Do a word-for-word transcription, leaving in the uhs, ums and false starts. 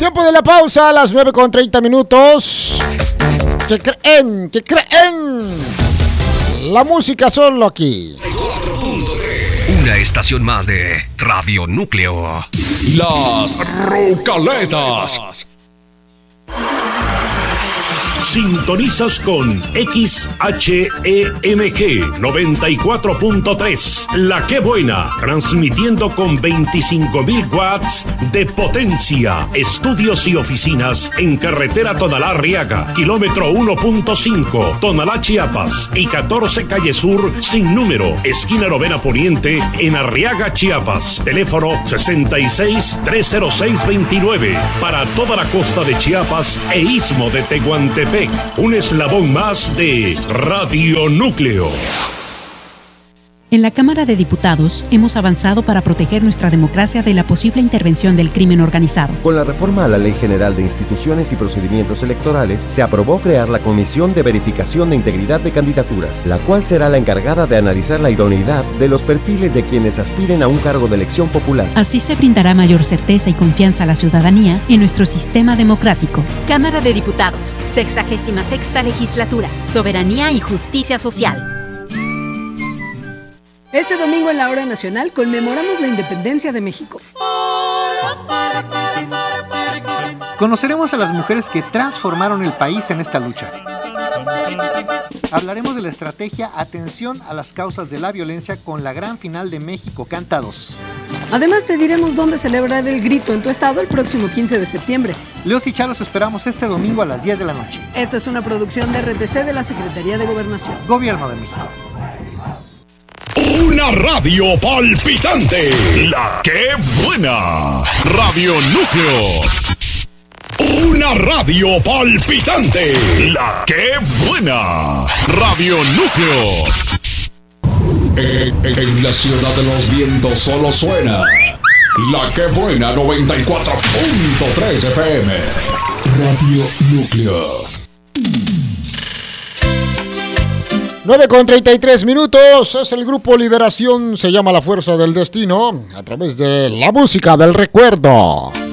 Tiempo de la pausa a las nueve con treinta minutos. ¿Qué creen? ¿Qué creen? La música solo aquí. Una estación más de Radio Núcleo. Las Rocaletas. Sintonizas con X H E M G noventa y cuatro punto tres, La Que Buena, transmitiendo con veinticinco mil watts de potencia. Estudios y oficinas en carretera Tonalá-Arriaga, kilómetro uno punto cinco, Tonalá, Chiapas, y catorce Calle Sur, sin número, esquina Novena Poniente, en Arriaga, Chiapas. Teléfono sesenta y seis, trescientos seis, veintinueve, para toda la costa de Chiapas e istmo de Tehuantepec. Un eslabón más de Radio Núcleo. En la Cámara de Diputados hemos avanzado para proteger nuestra democracia de la posible intervención del crimen organizado. Con la reforma a la Ley General de Instituciones y Procedimientos Electorales, se aprobó crear la Comisión de Verificación de Integridad de Candidaturas, la cual será la encargada de analizar la idoneidad de los perfiles de quienes aspiren a un cargo de elección popular. Así se brindará mayor certeza y confianza a la ciudadanía en nuestro sistema democrático. Cámara de Diputados, sexagésima sexta legislatura, Soberanía y Justicia Social. Este domingo en la Hora Nacional conmemoramos la independencia de México. Conoceremos a las mujeres que transformaron el país en esta lucha. Hablaremos de la estrategia Atención a las causas de la violencia con la gran final de México Canta dos. Además te diremos dónde celebrar el grito en tu estado el próximo quince de septiembre. Leos y Charos esperamos este domingo a las diez de la noche. Esta es una producción de R T C de la Secretaría de Gobernación. Gobierno de México. Una radio palpitante. La Que Buena. Radio Núcleo. Una radio palpitante. La Que Buena. Radio Núcleo. En, en, en la ciudad de los vientos solo suena La Que Buena noventa y cuatro punto tres F M. Radio Núcleo. nueve con treinta y tres minutos, es el grupo Liberación, se llama La Fuerza del Destino, a través de la música del recuerdo.